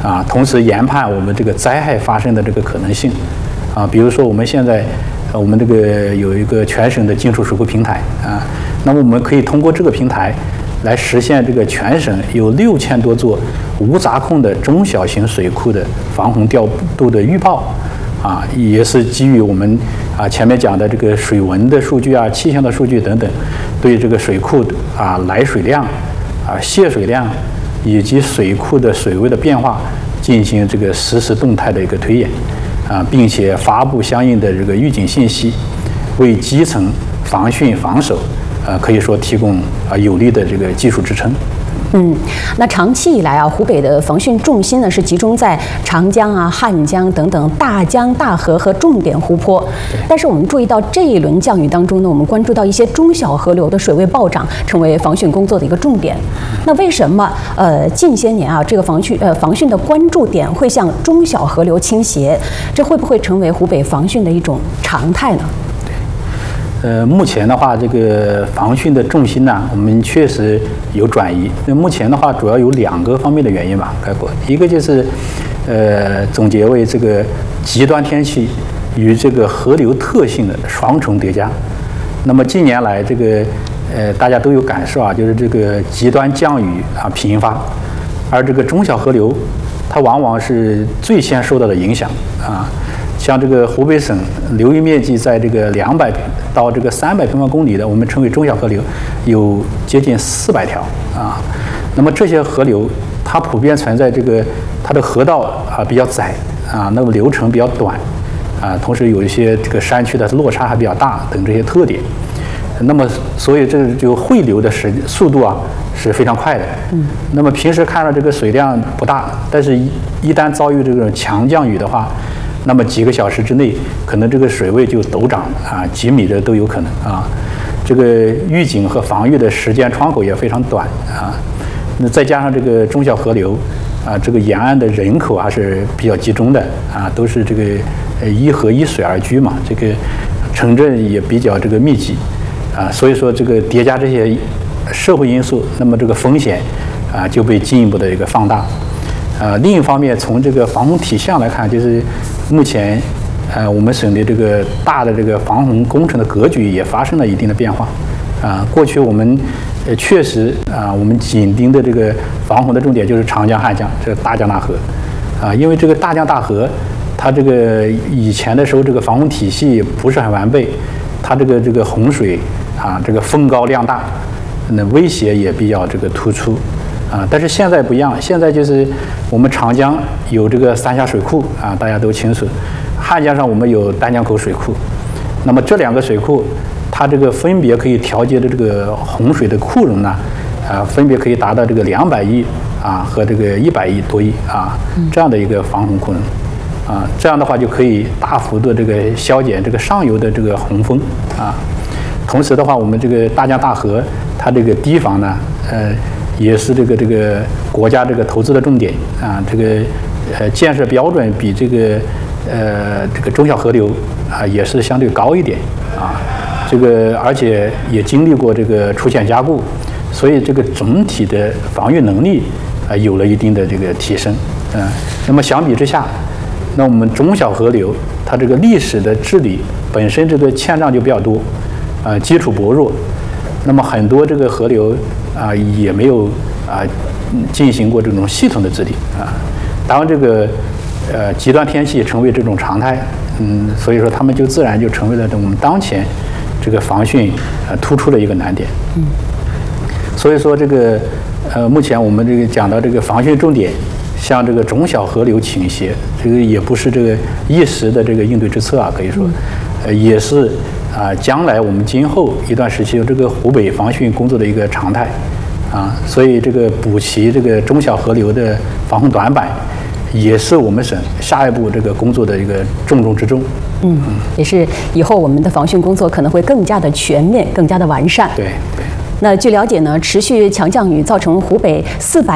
同时研判我们这个灾害发生的这个可能性，比如说我们现在，我们这个有一个全省的金属水库平台那么我们可以通过这个平台来实现这个全省有6000多座无闸控的中小型水库的防洪调度的预报，也是基于我们前面讲的这个水文的数据气象的数据等等，对这个水库来水量泄水量以及水库的水位的变化进行这个实时动态的一个推演并且发布相应的这个预警信息，为基层防汛防守可以说提供有力的这个技术支撑。 那长期以来湖北的防汛重心呢是集中在长江汉江等等大江大河和重点湖泊。但是我们注意到这一轮降雨当中呢，我们关注到一些中小河流的水位暴涨，成为防汛工作的一个重点。那为什么近些年这个防汛的关注点会向中小河流倾斜？这会不会成为湖北防汛的一种常态呢？ 目前的话，这个防汛的重心呢，我们确实有转移。那目前的话，主要有2个方面的原因吧，概括一个就是，总结为这个极端天气与这个河流特性的双重叠加。那么近年来，这个大家都有感受就是这个极端降雨频发，而这个中小河流，它往往是最先受到的影响像这个湖北省流域面积在这个200到这个300平方公里的，我们称为中小河流，有接近400条那么这些河流，它普遍存在这个它的河道比较窄那么流程比较短同时有一些这个山区的落差还比较大等这些特点。那么所以这就汇流的速度是非常快的。那么平时看到这个水量不大，但是一旦遭遇这种强降雨的话，那么几个小时之内，可能这个水位就陡涨几米的都有可能这个预警和防御的时间窗口也非常短那再加上这个中小河流这个沿岸的人口还是比较集中的都是这个依河依水而居嘛，这个城镇也比较这个密集所以说这个叠加这些社会因素，那么这个风险就被进一步的一个放大。另一方面，从这个防洪体项来看，就是目前我们省的这个大的这个防洪工程的格局也发生了一定的变化过去我们确实我们紧盯的这个防洪的重点就是长江汉江这个大江大河因为这个大江大河它这个以前的时候这个防洪体系不是很完备，它这个洪水这个风高量大，那威胁也比较这个突出但是现在不一样，现在就是我们长江有这个3峡水库大家都清楚，汉江上我们有丹江口水库，那么这2个水库，它这个分别可以调节的这个洪水的库容呢，分别可以达到这个200亿和这个100亿多亿这样的一个防洪库容这样的话就可以大幅度这个消减这个上游的这个洪峰同时的话，我们这个大江大河它这个堤防呢，也是这个国家这个投资的重点这个建设标准比这个中小河流也是相对高一点这个而且也经历过这个除险加固，所以这个总体的防御能力有了一定的这个提升那么相比之下，那我们中小河流它这个历史的治理本身这个欠账就比较多基础薄弱，那么很多这个河流也没有进行过这种系统的治理当这个极端天气成为这种常态所以说他们就自然就成为了我们当前这个防汛突出的一个难点所以说这个目前我们这个讲到这个防汛重点向这个中小河流倾斜，这个也不是这个一时的这个应对之策可以说也是将来我们今后一段时期这个湖北防汛工作的一个常态所以这个补齐这个中小河流的防洪短板，也是我们省下一步这个工作的一个重中之重。 也是以后我们的防汛工作可能会更加的全面，更加的完善。 对。 那据了解呢，持续强降雨造成湖北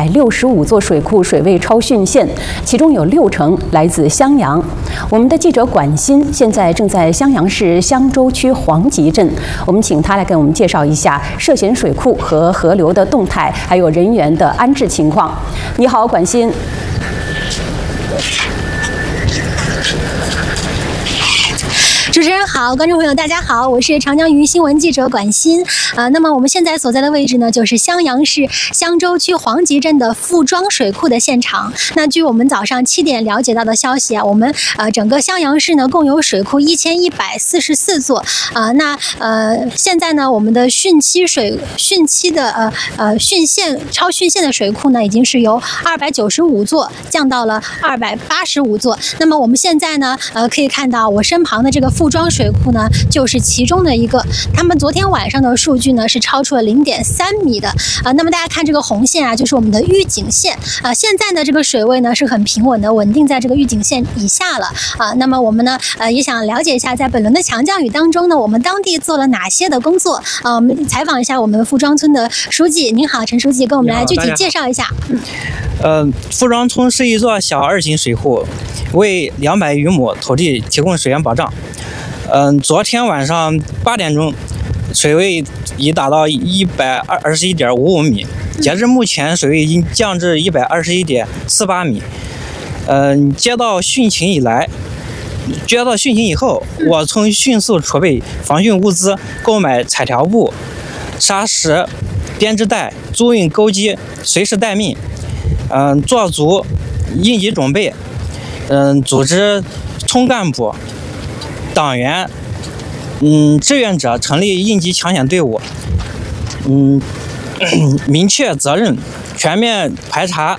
465座水库水位超汛线，其中有60%来自襄阳。我们的记者管鑫现在正在襄阳市襄州区黄集镇，我们请他来给我们介绍一下涉险水库和河流的动态，还有人员的安置情况。你好，管鑫。 主持人好，观众朋友大家好，我是长江鱼新闻记者管欣。那么我们现在所在的位置呢，就是襄阳市襄州区黄集镇的富庄水库的现场。那据我们早上7点了解到的消息啊，我们整个襄阳市呢共有水库1144座。现在呢，我们的汛期的汛限超汛限的水库呢，已经是由295座降到了285座。那么我们现在呢，可以看到我身旁的这个富庄水库呢，就是其中的一个。他们昨天晚上的数据呢是超出了0.3米的。那么大家看这个红线啊，就是我们的预警线。现在呢这个水位呢是很平稳的，稳定在这个预警线以下了。那么我们呢也想了解一下，在本轮的强降雨当中呢，我们当地做了哪些的工作？我们采访一下我们富庄村的书记。您好，陈书记，跟我们来具体介绍一下。 富庄村是一座小2型水库，为200余亩土地提供水源保障。昨天晚上8点钟，水位已达到121.55米，截至目前水位已经降至121.48米。接到汛情以后，我村迅速储备防汛物资，购买彩条布、砂石、编织袋，租运钩机，随时待命。做足应急准备。组织村干部、党员、志愿者成立应急抢险队伍。明确责任，全面排查。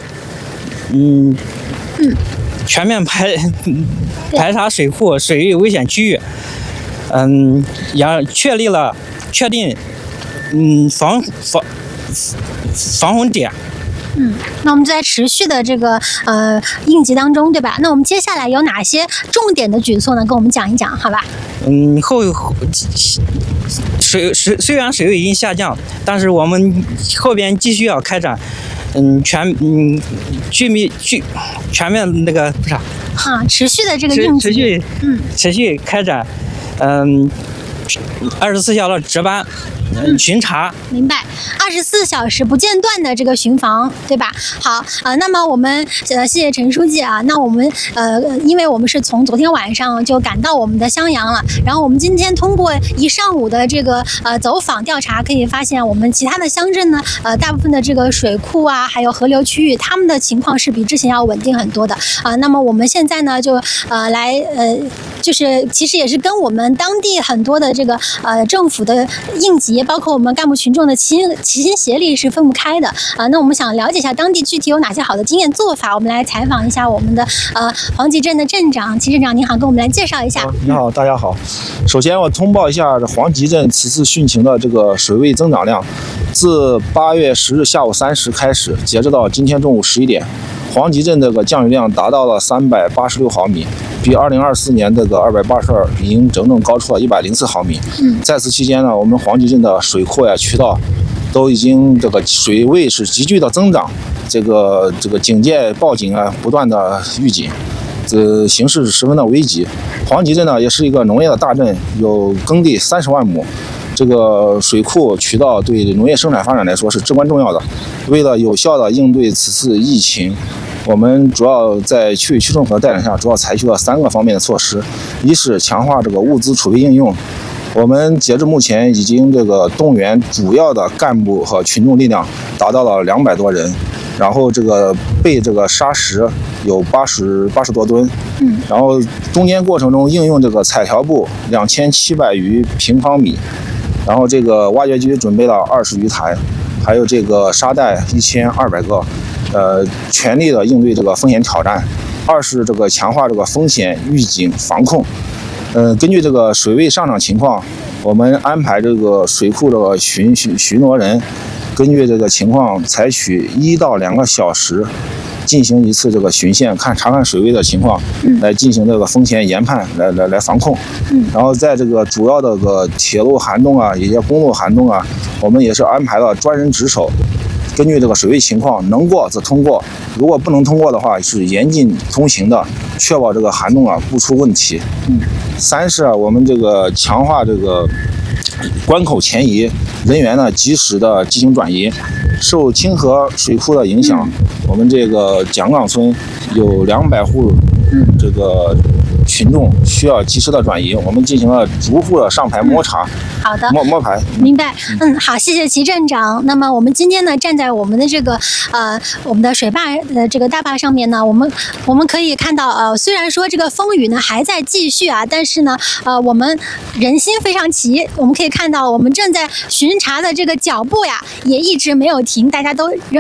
全面排查水库水域危险区域。也确定防洪点。 那我们就在持续的这个应急当中，对吧？那我们接下来有哪些重点的举措呢？跟我们讲一讲，好吧？虽然水位已经下降，但是我们后边继续要开展全面那个不是持续的这个应急， 持续开展24小时值班。巡查， 明白，24小时不间断的这个巡防，对吧？好，那么我们谢谢陈书记啊。那我们因为我们是从昨天晚上就赶到我们的襄阳了，然后我们今天通过一上午的这个走访调查，可以发现我们其他的乡镇呢，大部分的这个水库啊，还有河流区域，他们的情况是比之前要稳定很多的啊。那么我们现在呢，就就是其实也是跟我们当地很多的这个政府的应急，包括我们干部群众的齐心协力是分不开的啊。那我们想了解一下当地具体有哪些好的经验做法，我们来采访一下我们的黄集镇的镇长齐镇长，您好，跟我们来介绍一下。 你好，大家好。首先我通报一下黄集镇此次汛情的这个水位增长量，自8月10日下午3时开始，截止到今天中午11点。黄集镇这个降雨量达到了386毫米，比2024年这个282已经整整高出了104毫米。在此期间呢，我们黄集镇的水库呀、渠道都已经这个水位是急剧的增长，这个警戒报警啊不断的预警，形势十分的危急。黄集镇呢也是一个农业的大镇，有耕地30万亩。这个水库渠道对农业生产发展来说是至关重要的。为了有效的应对此次疫情，我们主要在区委区政府的带领下，主要采取了3个方面的措施。一是强化这个物资储备应用，我们截至目前已经这个动员主要的干部和群众力量达到了200多人，然后这个备这个砂石有80多吨，然后中间过程中应用这个彩条布2700余平方米。然后这个挖掘机准备了20余台，还有这个沙袋1200个，全力的应对这个风险挑战。二是这个强化这个风险预警防控。根据这个水位上涨情况，我们安排这个水库这个巡逻人，根据这个情况采取1到2个小时进行一次这个巡线，查看水位的情况，来进行这个风险研判，来防控。然后在这个主要的个铁路涵洞啊，一些公路涵洞啊，我们也是安排了专人值守，根据这个水位情况，能过则通过，如果不能通过的话，是严禁通行的，确保这个涵洞啊不出问题。3是我们这个强化这个关口前移，人员呢及时的进行转移。受清河水库的影响，我们这个蒋岗村有200户这个群众需要及时的转移，我们进行了逐户的上排摸查。 好的， 摸排。 明白。好，谢谢齐镇长。那么我们今天呢，站在我们的这个我们的水坝的这个大坝上面呢，我们可以看到虽然说这个风雨呢还在继续啊，但是呢我们人心非常齐。我们可以看到我们正在巡查的这个脚步呀，也一直没有停，大家都仍